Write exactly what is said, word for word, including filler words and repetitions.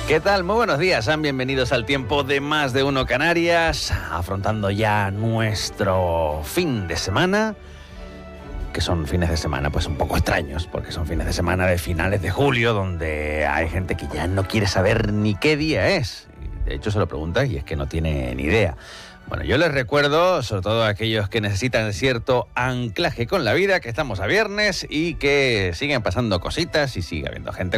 ¿Qué tal? Muy buenos días, sean bienvenidos al tiempo de Más de Uno Canarias, afrontando ya nuestro fin de semana, que son fines de semana pues un poco extraños, porque son fines de semana de finales de julio, donde hay gente que ya no quiere saber ni qué día es. De hecho se lo pregunta y es que no tiene ni idea. Bueno, yo les recuerdo, sobre todo a aquellos que necesitan cierto anclaje con la vida, que estamos a viernes y que siguen pasando cositas y sigue habiendo gente